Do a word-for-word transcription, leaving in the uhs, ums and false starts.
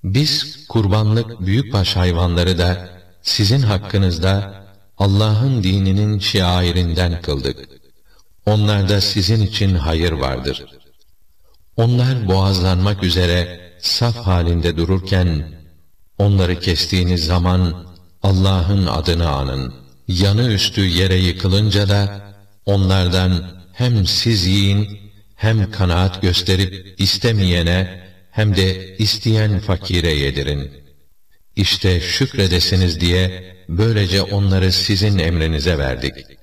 Biz kurbanlık büyükbaş hayvanları da sizin hakkınızda Allah'ın dininin şiarinden kıldık. Onlarda sizin için hayır vardır. Onlar boğazlanmak üzere saf halinde dururken, onları kestiğiniz zaman Allah'ın adını anın. Yanı üstü yere yıkılınca da onlardan hem siz yiyin, hem kanaat gösterip istemeyene, hem de isteyen fakire yedirin. İşte şükredesiniz diye böylece onları sizin emrinize verdik.